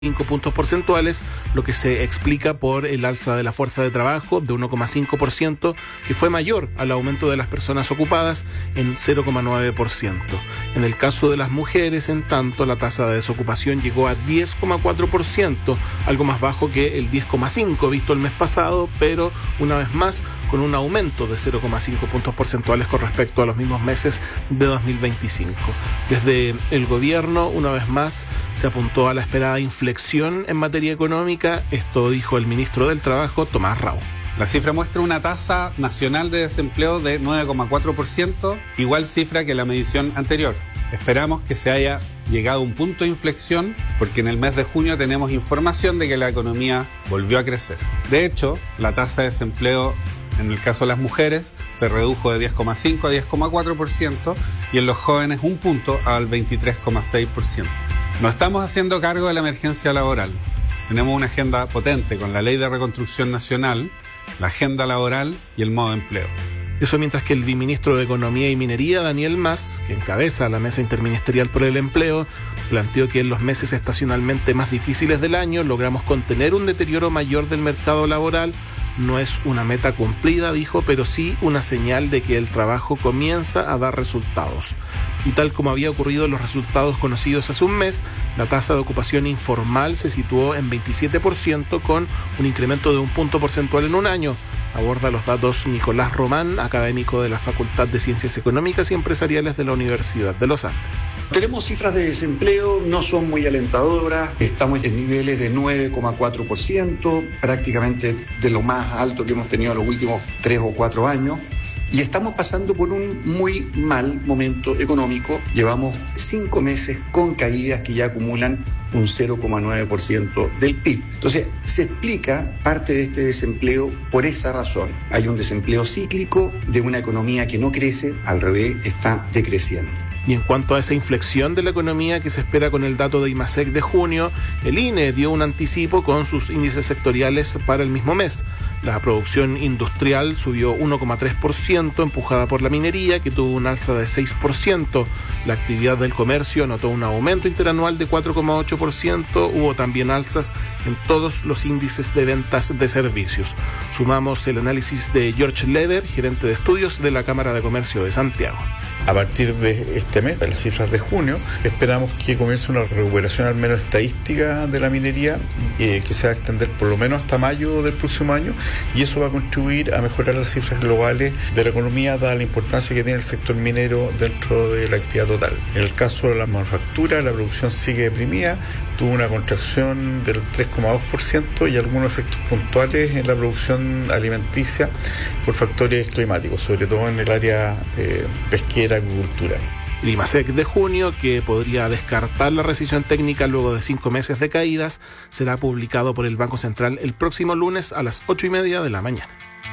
5 puntos porcentuales, lo que se explica por el alza de la fuerza de trabajo de 1,5%, que fue mayor al aumento de las personas ocupadas en 0,9%. En el caso de las mujeres, en tanto, la tasa de desocupación llegó a 10,4%, algo más bajo que el 10,5% visto el mes pasado, pero una vez más con un aumento de 0,5 puntos porcentuales con respecto a los mismos meses de 2025. Desde el gobierno, una vez más, se apuntó a la esperada inflexión en materia económica. Esto dijo el ministro del Trabajo, Tomás Rau. La cifra muestra una tasa nacional de desempleo de 9,4%, igual cifra que la medición anterior. Esperamos que se haya llegado a un punto de inflexión porque en el mes de junio tenemos información de que la economía volvió a crecer. De hecho, la tasa de desempleo en el caso de las mujeres se redujo de 10,5 a 10,4% y en los jóvenes un punto al 23,6%. No estamos haciendo cargo de la emergencia laboral. Tenemos una agenda potente con la Ley de Reconstrucción Nacional, la agenda laboral y el modo de empleo. Eso mientras que el viceministro de Economía y Minería, Daniel Mas, que encabeza la Mesa Interministerial por el Empleo, planteó que en los meses estacionalmente más difíciles del año logramos contener un deterioro mayor del mercado laboral. No es una meta cumplida, dijo, pero sí una señal de que el trabajo comienza a dar resultados. Y tal como había ocurrido en los resultados conocidos hace un mes, la tasa de ocupación informal se situó en 27% con un incremento de 1 punto porcentual en un año. Aborda los datos Nicolás Román, académico de la Facultad de Ciencias Económicas y Empresariales de la Universidad de los Andes. Tenemos cifras de desempleo, no son muy alentadoras, estamos en niveles de 9,4%, prácticamente de lo más alto que hemos tenido en los últimos 3 o 4 años. Y estamos pasando por un muy mal momento económico. Llevamos 5 meses con caídas que ya acumulan un 0,9% del PIB. Entonces, se explica parte de este desempleo por esa razón. Hay un desempleo cíclico de una economía que no crece, al revés, está decreciendo. Y en cuanto a esa inflexión de la economía que se espera con el dato de IMASEC de junio, el INE dio un anticipo con sus índices sectoriales para el mismo mes. La producción industrial subió 1,3%, empujada por la minería, que tuvo un alza de 6%. La actividad del comercio anotó un aumento interanual de 4,8%. Hubo también alzas en todos los índices de ventas de servicios. Sumamos el análisis de George Lever, gerente de estudios de la Cámara de Comercio de Santiago. A partir de este mes, de las cifras de junio, esperamos que comience una recuperación al menos estadística de la minería, que se va a extender por lo menos hasta mayo del próximo año, y eso va a contribuir a mejorar las cifras globales de la economía, dada la importancia que tiene el sector minero dentro de la actividad total. En el caso de la manufactura, la producción sigue deprimida, tuvo una contracción del 3,2% y algunos efectos puntuales en la producción alimenticia por factores climáticos, sobre todo en el área pesquera, agricultura. El IMASEC de junio, que podría descartar la recesión técnica luego de 5 meses de caídas, será publicado por el Banco Central el próximo lunes a las 8:30 de la mañana.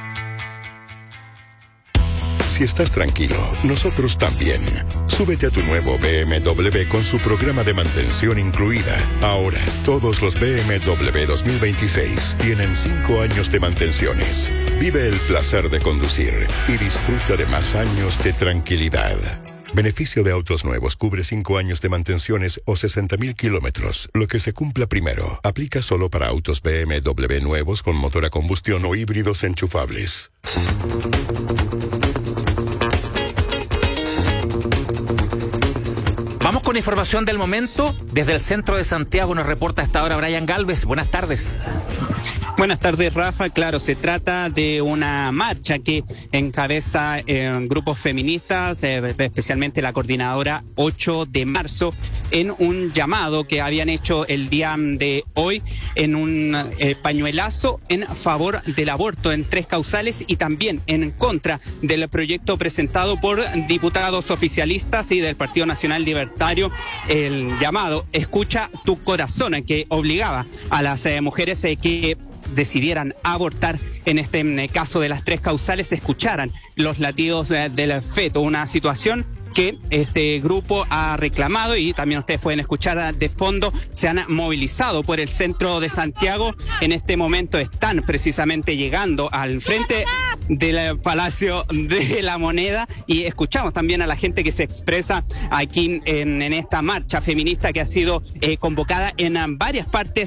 Si estás tranquilo, nosotros también. Súbete a tu nuevo BMW con su programa de mantención incluida. Ahora, todos los BMW 2026 tienen 5 años de mantenciones. Vive el placer de conducir y disfruta de más años de tranquilidad. Beneficio de autos nuevos cubre 5 años de mantenciones o 60.000 kilómetros. Lo que se cumpla primero. Aplica solo para autos BMW nuevos con motor a combustión o híbridos enchufables. Vamos con información del momento. Desde el centro de Santiago nos reporta a esta hora Brian Galvez. Buenas tardes. Buenas tardes, Rafa. Claro, se trata de una marcha que encabeza grupos feministas, especialmente la coordinadora 8 de marzo, en un llamado que habían hecho el día de hoy en un pañuelazo en favor del aborto en 3 causales y también en contra del proyecto presentado por diputados oficialistas y del Partido Nacional Libertario, el llamado Escucha tu corazón, que obligaba a las mujeres que decidieran abortar, en este caso de las 3 causales, escucharan los latidos del feto, una situación que este grupo ha reclamado y también ustedes pueden escuchar de fondo. Se han movilizado por el centro de Santiago. En este momento están precisamente llegando al frente del Palacio de la Moneda y escuchamos también a la gente que se expresa aquí en esta marcha feminista que ha sido convocada en varias partes